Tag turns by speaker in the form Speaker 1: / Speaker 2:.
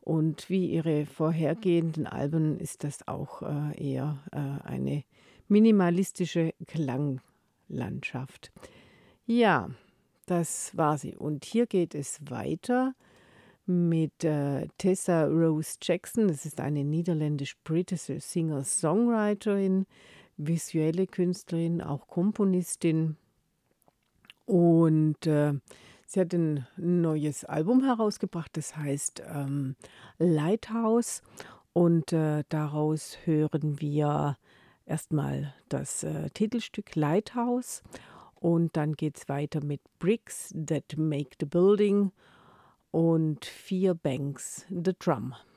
Speaker 1: Und wie ihre vorhergehenden Alben ist das auch eher eine minimalistische Klanglandschaft. Ja, das war sie. Und hier geht es weiter mit Tessa Rose Jackson. Das ist eine niederländisch-britische Singer-Songwriterin, visuelle Künstlerin, auch Komponistin. Und sie hat ein neues Album herausgebracht, das heißt Lighthouse. Und daraus hören wir erstmal das Titelstück Lighthouse. Und dann geht es weiter mit Bricks That Make the Building und Vier Banks the Drum.